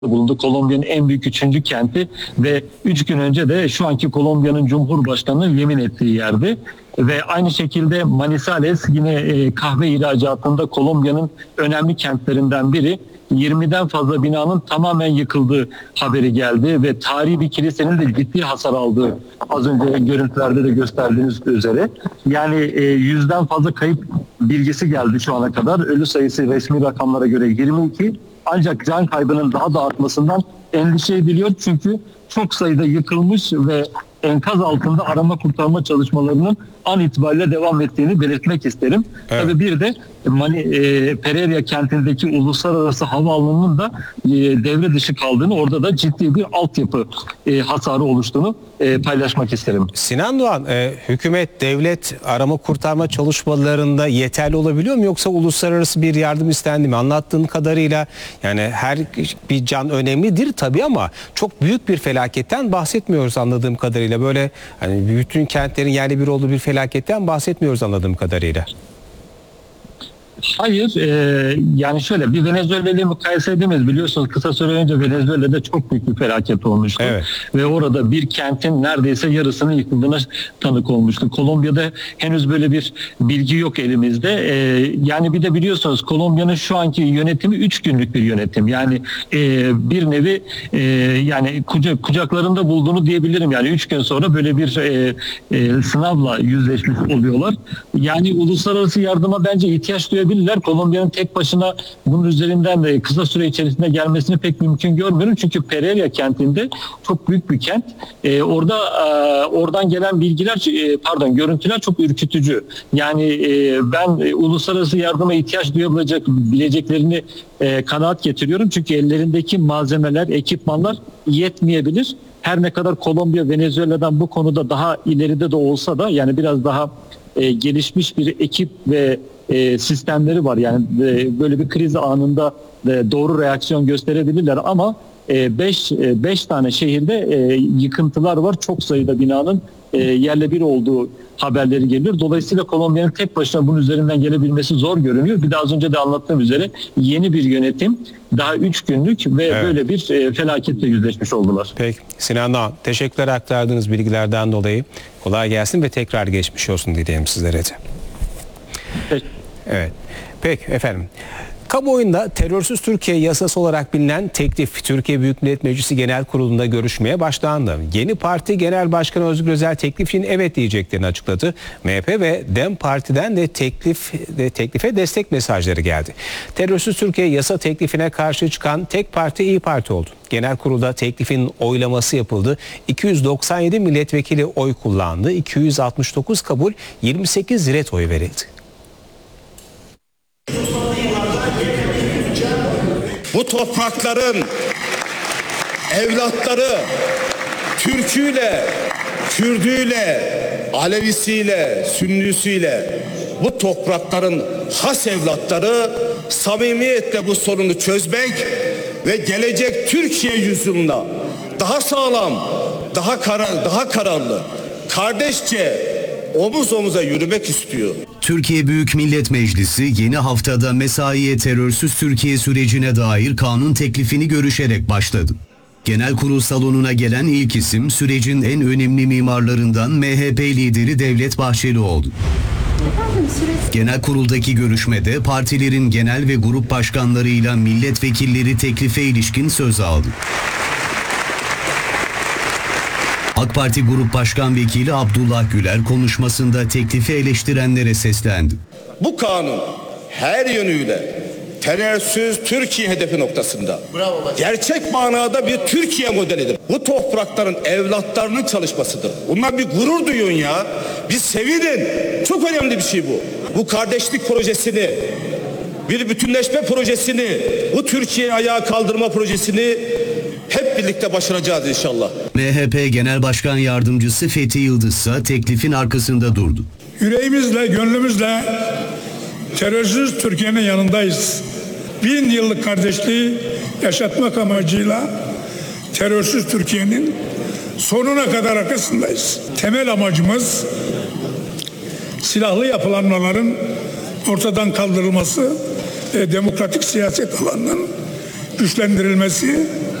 bulundu. Kolombiya'nın en büyük 3. kenti ve 3 gün önce de şu anki Kolombiya'nın Cumhurbaşkanı'nın yemin ettiği yerdi. Ve aynı şekilde Manizales yine kahve ihracatında Kolombiya'nın önemli kentlerinden biri. 20'den fazla binanın tamamen yıkıldığı haberi geldi ve tarihi bir kilisenin de ciddi hasar aldığı az önce görüntülerde de gösterdiğiniz üzere. Yani 100'den fazla kayıp bilgisi geldi şu ana kadar. Ölü sayısı resmi rakamlara göre 22. Ancak can kaybının daha da artmasından endişe ediliyor. Çünkü çok sayıda yıkılmış ve enkaz altında arama kurtarma çalışmalarının an itibariyle devam ettiğini belirtmek isterim. Evet. Tabii bir de Pereira kentindeki uluslararası havaalanının da devre dışı kaldığını, orada da ciddi bir altyapı hasarı oluştuğunu paylaşmak isterim. Sinan Doğan, hükümet, devlet arama kurtarma çalışmalarında yeterli olabiliyor mu, yoksa uluslararası bir yardım istendi mi? Anlattığın kadarıyla yani her bir can önemlidir tabii ama çok büyük bir felaketten bahsetmiyoruz anladığım kadarıyla. Böyle hani bütün kentlerin yerle bir olduğu bir felaketten bahsetmiyoruz anladığım kadarıyla. Hayır, yani şöyle bir Venezuela'yı mukayese edemeyiz. Biliyorsunuz kısa süre önce Venezuela'da çok büyük bir felaket olmuştu. Evet. Ve orada bir kentin neredeyse yarısının yıkıldığına tanık olmuştu. Kolombiya'da henüz böyle bir bilgi yok elimizde. Yani bir de biliyorsunuz Kolombiya'nın şu anki yönetimi 3 günlük bir yönetim. Yani bir nevi yani kucaklarında bulduğunu diyebilirim. Yani 3 gün sonra böyle bir sınavla yüzleşmiş oluyorlar. Yani uluslararası yardıma bence ihtiyaç duyabilirler. Kolombiya'nın tek başına bunun üzerinden de kısa süre içerisinde gelmesini pek mümkün görmüyorum. Çünkü Pereira kentinde çok büyük bir kent. Oradan gelen görüntüler çok ürkütücü. Yani ben uluslararası yardıma ihtiyaç duyabileceklerini kanaat getiriyorum. Çünkü ellerindeki malzemeler, ekipmanlar yetmeyebilir. Her ne kadar Kolombiya Venezuela'dan bu konuda daha ileride de olsa da, yani biraz daha gelişmiş bir ekip ve sistemleri var. Yani böyle bir kriz anında doğru reaksiyon gösterebilirler ama 5 tane şehirde yıkıntılar var. Çok sayıda binanın yerle bir olduğu haberleri geliyor. Dolayısıyla Kolombiya'nın tek başına bunun üzerinden gelebilmesi zor görünüyor. Bir de az önce de anlattığım üzere yeni bir yönetim, daha 3 günlük ve evet, böyle bir felaketle yüzleşmiş oldular. Peki Sinan Doğan, teşekkürler aktardığınız bilgilerden dolayı. Kolay gelsin ve tekrar geçmiş olsun diyelim sizlere de. Peki. Evet. Peki efendim. Kamuoyunda terörsüz Türkiye yasası olarak bilinen teklif Türkiye Büyük Millet Meclisi Genel Kurulu'nda görüşmeye başlandı. Yeni Parti Genel Başkanı Özgür Özel teklif için evet diyeceklerini açıkladı. MHP ve DEM Parti'den de teklife destek mesajları geldi. Terörsüz Türkiye yasa teklifine karşı çıkan tek parti İYİ Parti oldu. Genel Kurul'da teklifin oylaması yapıldı. 297 milletvekili oy kullandı. 269 kabul, 28 ret oy verildi. Bu toprakların evlatları Türküyle, Kürdüyle, Alevisiyle, Sünnisiyle, bu toprakların has evlatları samimiyetle bu sorunu çözmek ve gelecek Türkiye yüzyılına daha sağlam, daha kararlı, kardeşçe omuz omuza yürümek istiyor. Türkiye Büyük Millet Meclisi yeni haftada mesaiye terörsüz Türkiye sürecine dair kanun teklifini görüşerek başladı. Genel kurul salonuna gelen ilk isim sürecin en önemli mimarlarından MHP lideri Devlet Bahçeli oldu. Genel kuruldaki görüşmede partilerin genel ve grup başkanlarıyla milletvekilleri teklife ilişkin söz aldı. AK Parti Grup Başkan Vekili Abdullah Güler konuşmasında teklifi eleştirenlere seslendi. Bu kanun her yönüyle terörsüz Türkiye hedefi noktasında gerçek manada bir Türkiye modelidir. Bu toprakların evlatlarının çalışmasıdır. Bundan bir gurur duyun ya. Bir sevinin. Çok önemli bir şey bu. Bu kardeşlik projesini, bir bütünleşme projesini, bu Türkiye'yi ayağa kaldırma projesini hep birlikte başaracağız inşallah. MHP Genel Başkan Yardımcısı Fethi Yıldız ise teklifin arkasında durdu. Yüreğimizle, gönlümüzle terörsüz Türkiye'nin yanındayız. 1000 yıllık kardeşliği yaşatmak amacıyla terörsüz Türkiye'nin sonuna kadar arkasındayız. Temel amacımız silahlı yapılanmaların ortadan kaldırılması, demokratik siyaset alanının güçlendirilmesi